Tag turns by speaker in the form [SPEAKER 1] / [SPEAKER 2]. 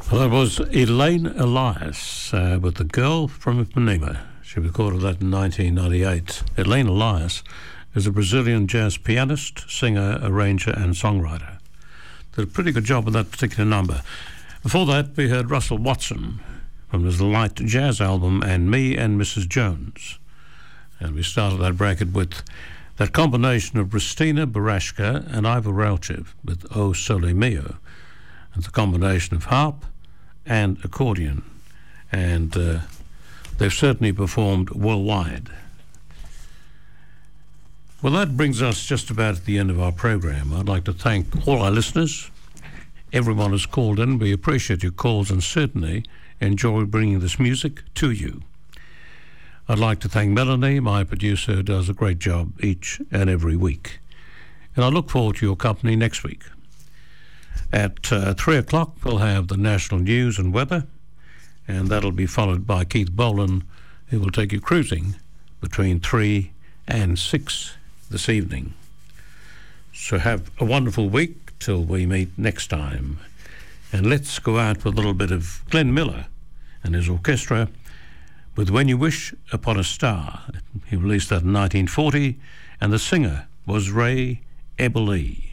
[SPEAKER 1] Well, that was Elaine Elias with The Girl from Ipanema. She recorded that in 1998. Elaine Elias is a Brazilian jazz pianist, singer, arranger and songwriter. Did a pretty good job with that particular number. Before that, we heard Russell Watson from his light jazz album And Me and Mrs. Jones. And we started that bracket with that combination of Ristina Barashka and Ivo Rauchev with O Sole Mio, and the combination of harp and accordion, and they've certainly performed worldwide. Well, that brings us just about at the end of our program. I'd like to thank all our listeners, everyone who's called in. We appreciate your calls and certainly enjoy bringing this music to you. I'd like to thank Melanie, my producer, who does a great job each and every week. And I look forward to your company next week. At 3 o'clock, we'll have the national news and weather, and that'll be followed by Keith Boland, who will take you cruising between 3 and 6 this evening. So have a wonderful week till we meet next time. And let's go out with a little bit of Glenn Miller and his orchestra with When You Wish Upon a Star. He released that in 1940, and the singer was Ray Eberle.